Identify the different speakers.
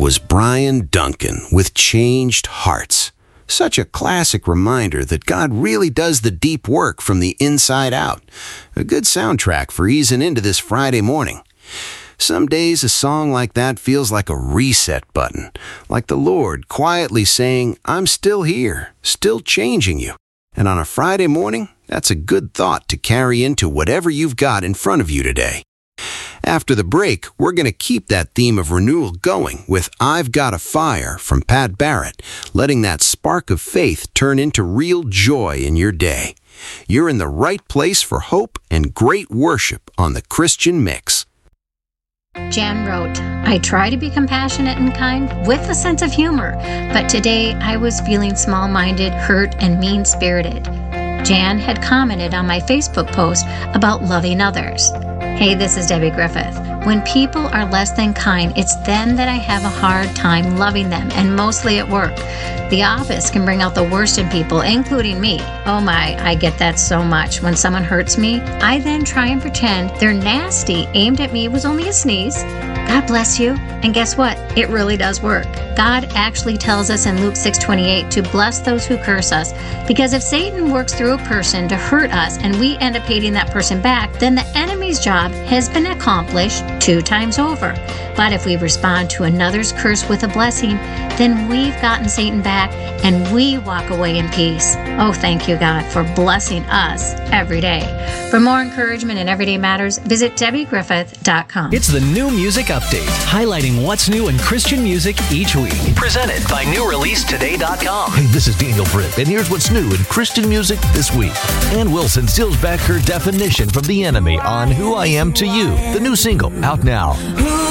Speaker 1: was Brian Duncan with Changed Hearts. Such a classic reminder that God really does the deep work from the inside out. A good soundtrack for easing into this Friday morning. Some days a song like that feels like a reset button, like the Lord quietly saying, I'm still here, still changing you. And on a Friday morning, that's a good thought to carry into whatever you've got in front of you today. After the break, we're going to keep that theme of renewal going with I've Got a Fire from Pat Barrett, letting that spark of faith turn into real joy in your day. You're in the right place for hope and great worship on the Christian Mix.
Speaker 2: Jan wrote, I try to be compassionate and kind with a sense of humor, but today I was feeling small-minded, hurt, and mean-spirited. Jan had commented on my Facebook post about loving others. Hey, this is Debbie Griffith. When people are less than kind, it's then that I have a hard time loving them, and mostly at work. The office can bring out the worst in people, including me. Oh my, I get that so much. When someone hurts me, I then try and pretend their nasty aimed at me was only a sneeze. God bless you. And guess what? It really does work. God actually tells us in Luke 6:28 to bless those who curse us, because if Satan works through a person to hurt us and we end up hating that person back, then the enemy's job has been accomplished 2 times over. But if we respond to another's curse with a blessing, then we've gotten Satan back and we walk away in peace. Oh, thank you, God, for blessing us every day. For more encouragement in Everyday Matters, visit DebbieGriffith.com.
Speaker 3: It's the New Music Update, highlighting what's new in Christian music each week. Presented by NewReleaseToday.com.
Speaker 4: Hey, this is Daniel Britt, and here's what's new in Christian music this week. Ann Wilson steals back her definition from The Enemy on Who I Am to You, the new single, out now.